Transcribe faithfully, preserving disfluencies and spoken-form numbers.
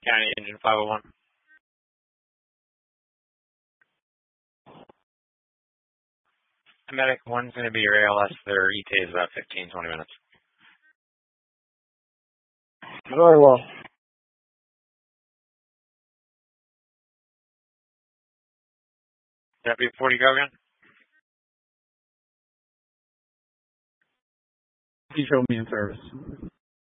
County Engine five oh one. Medic one's going to be your A L S. Their E T A is about fifteen, twenty minutes. Very well. Deputy forty, go again. He showed me in service.